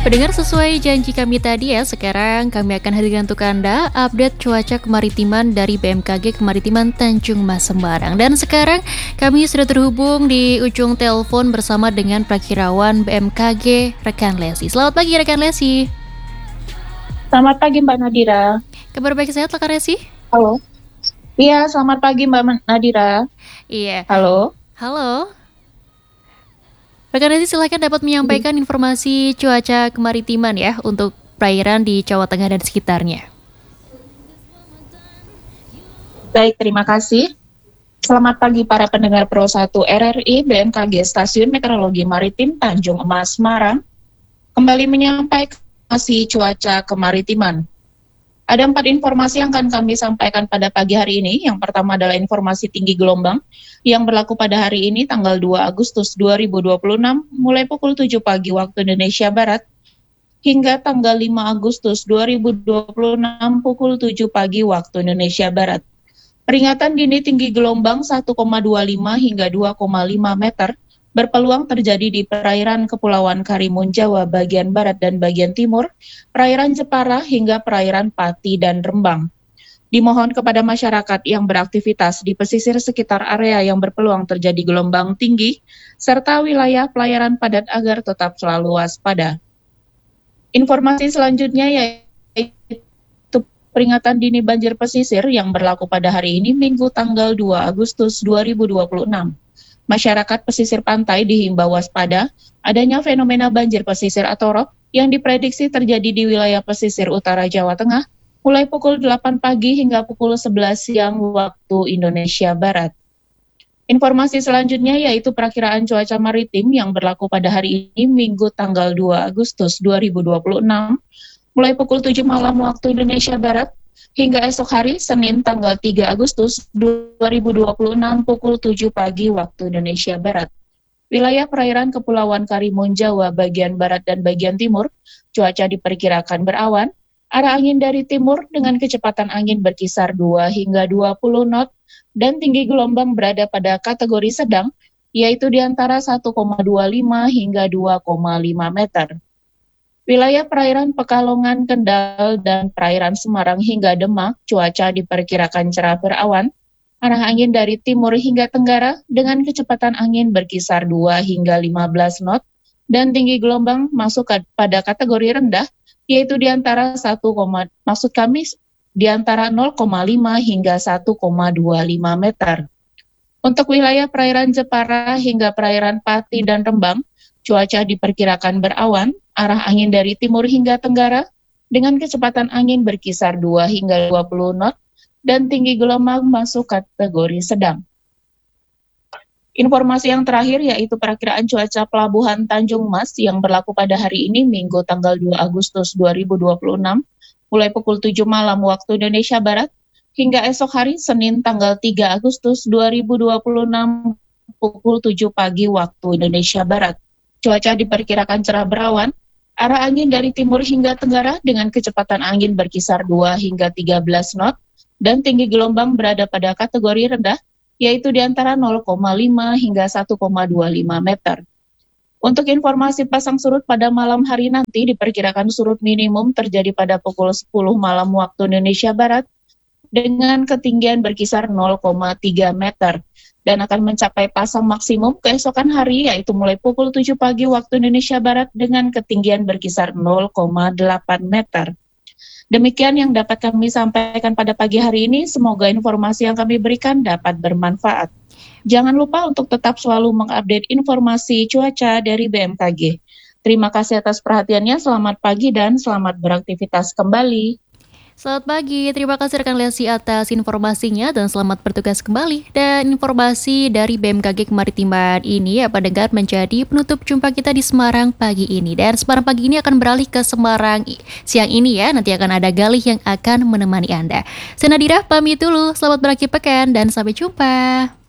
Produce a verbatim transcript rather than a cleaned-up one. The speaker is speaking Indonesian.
Pendengar, sesuai janji kami tadi ya, sekarang kami akan hadirkan untuk Anda update cuaca kemaritiman dari B M K G Kemaritiman Tanjung Mas Semarang. Dan sekarang kami sudah terhubung di ujung telepon bersama dengan Prakirawan B M K G, rekan Lesi. Selamat pagi rekan Lesi. Selamat pagi Mbak Nadira. Kabar baik, sehat rekan Lesi? Halo. Iya, selamat pagi Mbak Nadira. Iya. Halo. Halo. Rekan Lesi, silakan dapat menyampaikan informasi cuaca kemaritiman ya untuk perairan di Jawa Tengah dan sekitarnya. Baik, terima kasih. Selamat pagi para pendengar Pro satu R R I B M K G Stasiun Meteorologi Maritim Tanjung Mas Semarang. Kembali menyampaikan informasi cuaca kemaritiman. Ada empat informasi yang akan kami sampaikan pada pagi hari ini. Yang pertama adalah informasi tinggi gelombang yang berlaku pada hari ini tanggal dua Agustus dua ribu dua puluh enam mulai pukul tujuh pagi waktu Indonesia Barat hingga tanggal lima Agustus dua ribu dua puluh enam pukul tujuh pagi waktu Indonesia Barat. Peringatan dini tinggi gelombang satu koma dua lima hingga dua koma lima meter berpeluang terjadi di perairan Kepulauan Karimun Jawa bagian barat dan bagian timur, perairan Jepara hingga perairan Pati dan Rembang. Dimohon kepada masyarakat yang beraktivitas di pesisir sekitar area yang berpeluang terjadi gelombang tinggi, serta wilayah pelayaran padat agar tetap selalu waspada. Informasi selanjutnya yaitu peringatan dini banjir pesisir yang berlaku pada hari ini Minggu tanggal dua Agustus dua ribu dua puluh enam. Masyarakat pesisir pantai dihimbau waspada adanya fenomena banjir pesisir atau rob yang diprediksi terjadi di wilayah pesisir utara Jawa Tengah mulai pukul delapan pagi hingga pukul sebelas siang waktu Indonesia Barat. Informasi selanjutnya yaitu perakiraan cuaca maritim yang berlaku pada hari ini Minggu tanggal dua Agustus dua ribu dua puluh enam mulai pukul tujuh malam waktu Indonesia Barat hingga esok hari Senin tanggal tiga Agustus dua ribu dua puluh enam pukul tujuh pagi waktu Indonesia Barat. Wilayah perairan Kepulauan Karimun Jawa bagian barat dan bagian timur, cuaca diperkirakan berawan, arah angin dari timur dengan kecepatan angin berkisar dua hingga dua puluh knot dan tinggi gelombang berada pada kategori sedang, yaitu di antara satu koma dua lima hingga dua koma lima meter. Wilayah perairan Pekalongan, Kendal, dan perairan Semarang hingga Demak, cuaca diperkirakan cerah berawan, arah angin dari timur hingga tenggara dengan kecepatan angin berkisar dua hingga lima belas knot, dan tinggi gelombang masuk pada kategori rendah, yaitu di antara satu, maksud kami di antara nol koma lima hingga satu koma dua lima meter. Untuk wilayah perairan Jepara hingga perairan Pati dan Rembang, cuaca diperkirakan berawan, arah angin dari timur hingga tenggara dengan kecepatan angin berkisar dua hingga dua puluh knot dan tinggi gelombang masuk kategori sedang. Informasi yang terakhir yaitu perakiraan cuaca Pelabuhan Tanjung Mas yang berlaku pada hari ini Minggu tanggal dua Agustus dua ribu dua puluh enam mulai pukul tujuh malam waktu Indonesia Barat hingga esok hari Senin tanggal tiga Agustus dua ribu dua puluh enam pukul tujuh pagi waktu Indonesia Barat. Cuaca diperkirakan cerah berawan, arah angin dari timur hingga tenggara dengan kecepatan angin berkisar dua hingga tiga belas knot dan tinggi gelombang berada pada kategori rendah, yaitu di antara nol koma lima hingga satu koma dua lima meter. Untuk informasi pasang surut pada malam hari nanti diperkirakan surut minimum terjadi pada pukul sepuluh malam waktu Indonesia Barat dengan ketinggian berkisar nol koma tiga meter. Dan akan mencapai pasang maksimum keesokan hari yaitu mulai pukul tujuh pagi waktu Indonesia Barat dengan ketinggian berkisar nol koma delapan meter. Demikian yang dapat kami sampaikan pada pagi hari ini, semoga informasi yang kami berikan dapat bermanfaat. Jangan lupa untuk tetap selalu mengupdate informasi cuaca dari B M K G. Terima kasih atas perhatiannya, selamat pagi dan selamat beraktivitas kembali. Selamat pagi, terima kasih rekan Lesi atas informasinya dan selamat bertugas kembali. Dan informasi dari B M K G Kemaritiman ini ya pendengar menjadi penutup jumpa kita di Semarang pagi ini. Dan Semarang pagi ini akan beralih ke Semarang siang ini ya, nanti akan ada Galih yang akan menemani Anda. Saya Nadira pamit dulu, selamat berakhir pekan dan sampai jumpa.